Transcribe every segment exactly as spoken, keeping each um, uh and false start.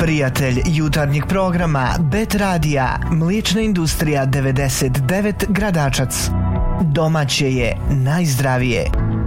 Prijatelj jutarnjeg programa Bet Radija, mliječna industrija devedeset devet Gradačac. Domaće je najzdravije.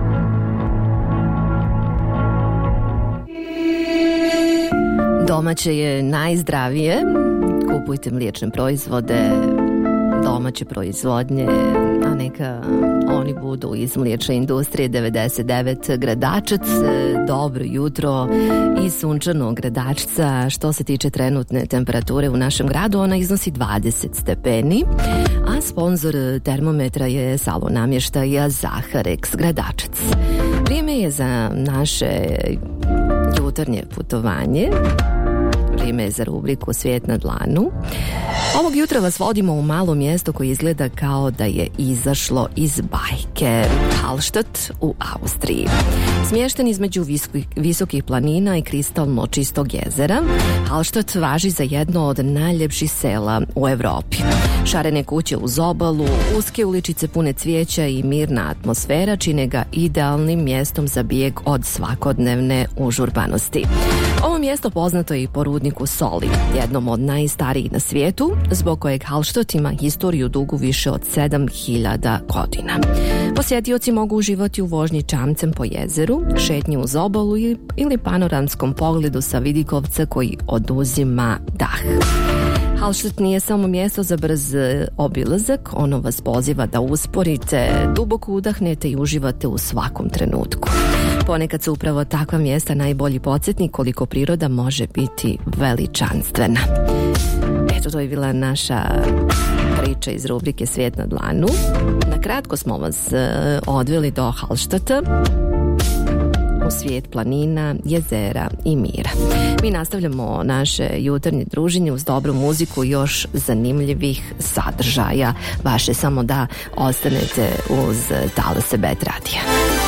Domaće je najzdravije. Kupujte mliječne proizvode, domaće proizvodnje, a neka oni budu iz mliječne industrije devedeset devet Gradačac. Dobro jutro iz sunčanog Gradačca. Što se tiče trenutne temperature u našem gradu, ona iznosi dvadeset stepeni, a sponzor termometra je salon namještaja Zaharex Gradačac. Vrijeme je za naše jutarnje putovanje. Vrijeme je za rubriku Svijet na dlanu. Ovog jutra vas vodimo u malo mjesto koje izgleda kao da je izašlo iz bajke. Hallstatt u Austriji. Smješten između visokih, visokih planina i kristalno čistog jezera, Hallstatt važi za jedno od najljepših sela u Europi. Šarene kuće uz obalu, uske uličice pune cvijeća i mirna atmosfera čine ga idealnim mjestom za bijeg od svakodnevne užurbanosti. Ovo mjesto poznato je i po rudniku soli, jednom od najstarijih na svijetu, zbog kojeg Hallstatt ima historiju dugu više od sedam hiljada godina. Posjetioci mogu uživati u vožnji čamcem po jezeru, šetnji uz obalu ili panoramskom pogledu sa vidikovca koji oduzima dah. Hallstatt nije samo mjesto za brz obilazak, ono vas poziva da usporite, duboko udahnete i uživate u svakom trenutku. Ponekad su upravo takva mjesta najbolji podsjetnik koliko priroda može biti veličanstvena. Eto, to je bila naša priča iz rubrike Svijet na dlanu. Na kratko smo vas odveli do Hallstatta, u svijet planina, jezera i mira. Mi nastavljamo naše jutarnje druženje uz dobru muziku i još zanimljivih sadržaja. Vaše samo da ostanete uz talase Bet Radija.